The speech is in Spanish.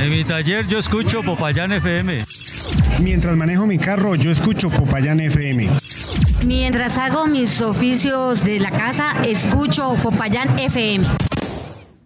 En mi taller yo escucho Popayán FM. Mientras manejo mi carro, yo escucho Popayán FM. Mientras hago mis oficios de la casa, escucho Popayán FM.